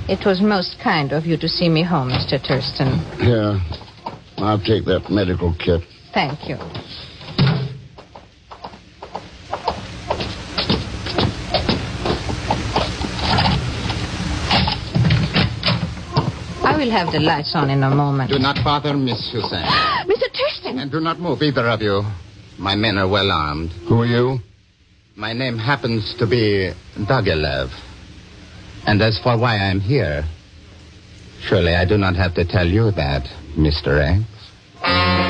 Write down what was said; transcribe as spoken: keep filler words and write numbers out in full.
It was most kind of you to see me home, Mister Thurston. Yeah. I'll take that medical kit. Thank you. I will have the lights on in a moment. Do not bother, Miss Hussein. Mister Thurston! And do not move, either of you. My men are well armed. Who are you? My name happens to be Dogilev. And as for why I'm here, surely I do not have to tell you that, Mister X.